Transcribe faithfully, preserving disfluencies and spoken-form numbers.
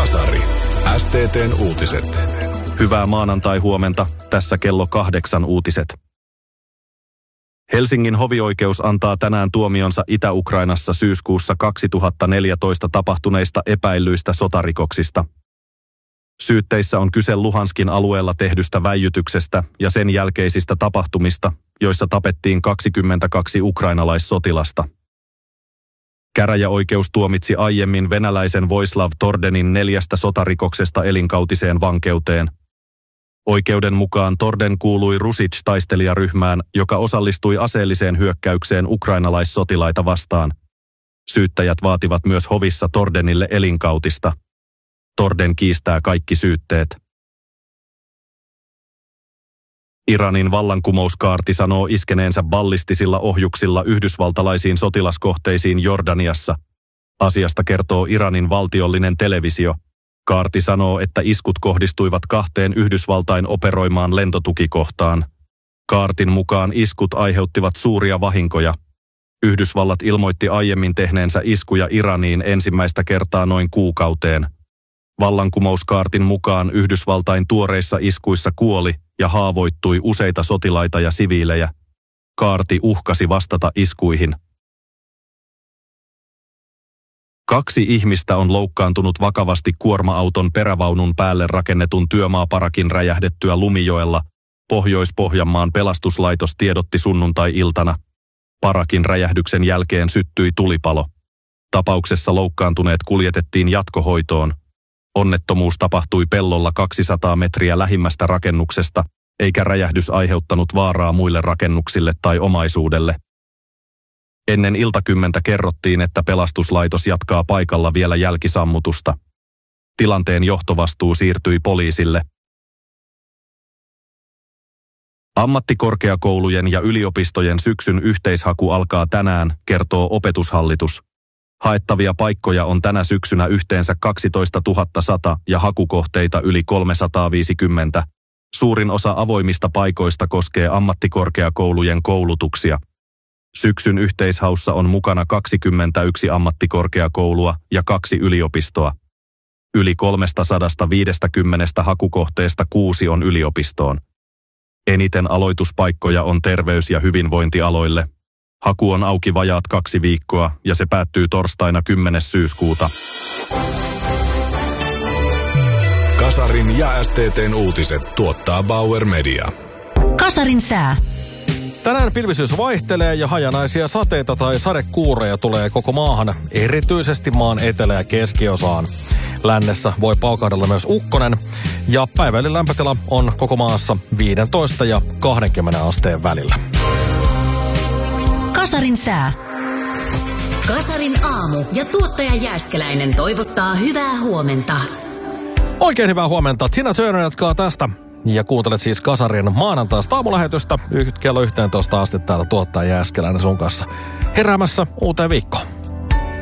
Kasari. S T T:n uutiset. Hyvää maanantai-huomenta. Tässä kello kahdeksan uutiset. Helsingin hovioikeus antaa tänään tuomionsa Itä-Ukrainassa syyskuussa kaksituhattaneljätoista tapahtuneista epäillyistä sotarikoksista. Syytteissä on kyse Luhanskin alueella tehdystä väijytyksestä ja sen jälkeisistä tapahtumista, joissa tapettiin kaksikymmentäkaksi ukrainalaissotilasta. Käräjäoikeus tuomitsi aiemmin venäläisen Voislav Tordenin neljästä sotarikoksesta elinkautiseen vankeuteen. Oikeuden mukaan Torden kuului Rusic-taistelijaryhmään, joka osallistui aseelliseen hyökkäykseen ukrainalaissotilaita vastaan. Syyttäjät vaativat myös hovissa Tordenille elinkautista. Torden kiistää kaikki syytteet. Iranin vallankumouskaarti sanoo iskeneensä ballistisilla ohjuksilla yhdysvaltalaisiin sotilaskohteisiin Jordaniassa. Asiasta kertoo Iranin valtiollinen televisio. Kaarti sanoo, että iskut kohdistuivat kahteen Yhdysvaltain operoimaan lentotukikohtaan. Kaartin mukaan iskut aiheuttivat suuria vahinkoja. Yhdysvallat ilmoitti aiemmin tehneensä iskuja Iraniin ensimmäistä kertaa noin kuukauteen. Vallankumouskaartin mukaan Yhdysvaltain tuoreissa iskuissa kuoli ja haavoittui useita sotilaita ja siviilejä. Kaarti uhkasi vastata iskuihin. Kaksi ihmistä on loukkaantunut vakavasti kuorma-auton perävaunun päälle rakennetun työmaaparakin räjähdettyä Lumijoella. Pohjois-Pohjanmaan pelastuslaitos tiedotti sunnuntai-iltana. Parakin räjähdyksen jälkeen syttyi tulipalo. Tapauksessa loukkaantuneet kuljetettiin jatkohoitoon. Onnettomuus tapahtui pellolla kaksisataa metriä lähimmästä rakennuksesta, eikä räjähdys aiheuttanut vaaraa muille rakennuksille tai omaisuudelle. Ennen iltakymmentä kerrottiin, että pelastuslaitos jatkaa paikalla vielä jälkisammutusta. Tilanteen johtovastuu siirtyi poliisille. Ammattikorkeakoulujen ja yliopistojen syksyn yhteishaku alkaa tänään, kertoo Opetushallitus. Haettavia paikkoja on tänä syksynä yhteensä kaksitoistatuhatta sata ja hakukohteita yli kolmesataaviisikymmentä. Suurin osa avoimista paikoista koskee ammattikorkeakoulujen koulutuksia. Syksyn yhteishaussa on mukana kaksikymmentäyksi ammattikorkeakoulua ja kaksi yliopistoa. Yli kolmesataaviisikymmentä hakukohteesta kuusi on yliopistoon. Eniten aloituspaikkoja on terveys- ja hyvinvointialoille. Haku on auki vajaat kaksi viikkoa ja se päättyy torstaina kymmenes syyskuuta. Kasarin ja S T T:n uutiset tuottaa Bauer Media. Kasarin sää. Tänään pilvisyys vaihtelee ja hajanaisia sateita tai sadekuureja tulee koko maahan, erityisesti maan etelä- ja keskiosaan. Lännessä voi paukahdella myös ukkonen ja päivällinen lämpötila on koko maassa viisitoista ja kaksikymmentä asteen välillä. Kasarin sää. Kasarin aamu ja tuottaja Jääskeläinen toivottaa hyvää huomenta. Oikein hyvää huomenta. Tina Turner jatkaa tästä. Ja kuuntelet siis Kasarin maanantaista aamulähetystä kello yhteentoista asti täällä tuottaja Jääskeläinen sun kanssa heräämässä uuteen viikkoon.